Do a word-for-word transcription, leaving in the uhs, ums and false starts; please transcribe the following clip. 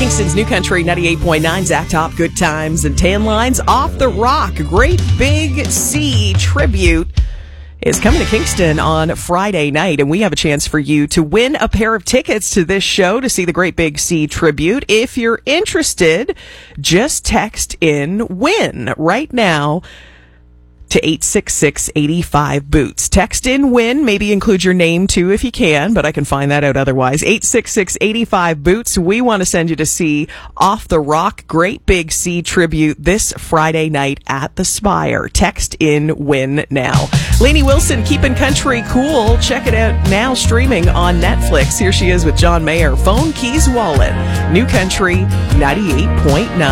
Kingston's New Country ninety-eight point nine, Zach Top, Good Times and Tan Lines. Off the Rock, Great Big Sea tribute is coming to Kingston on Friday night, and we have a chance for you to win a pair of tickets to this show to see the Great Big Sea tribute. If you're interested, just text in WIN right now to eight six six, eight five, boots. Text in WIN, maybe include your name too if you can, but I can find that out otherwise. eight six six, eight five, boots. We want to send you to see Off the Rock, Great Big Sea tribute this Friday night at the Spire. Text in WIN now. Lainey Wilson, Keeping Country Cool. Check it out now, streaming on Netflix. Here she is with John Mayer. Phone, Keys, Wallet. New Country ninety-eight point nine.